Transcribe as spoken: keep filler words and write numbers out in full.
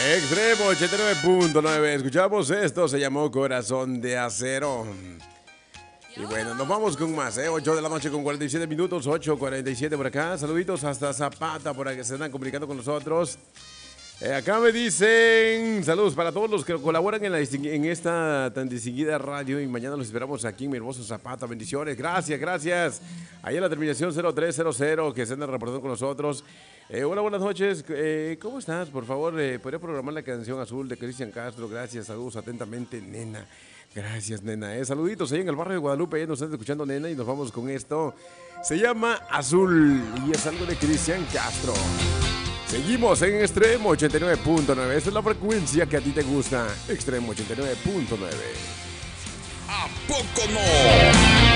Extremo ochenta y nueve punto nueve. Escuchamos esto, se llamó Corazón de Acero. Y bueno, nos vamos con más, ¿eh? ocho de la noche con cuarenta y siete minutos, ocho cuarenta y siete por acá. Saluditos hasta Zapata, por acá se están comunicando con nosotros. Eh, acá me dicen, saludos para todos los que colaboran en, la, en esta tan distinguida radio. Y mañana los esperamos aquí en mi hermoso Zapata. Bendiciones, gracias, gracias. Ahí en la terminación cero tres cero cero que se andan reportando con nosotros. Eh, hola, buenas noches. Eh, ¿Cómo estás? Por favor, eh, ¿podría programar la canción Azul de Cristian Castro? Gracias, saludos atentamente, nena. Gracias, nena. Eh, saluditos ahí en el barrio de Guadalupe. Nos están escuchando, nena, y nos vamos con esto. Se llama Azul y es algo de Cristian Castro. Seguimos en Extremo ochenta y nueve punto nueve. Esta es la frecuencia que a ti te gusta. Extremo ochenta y nueve punto nueve. ¿A poco no?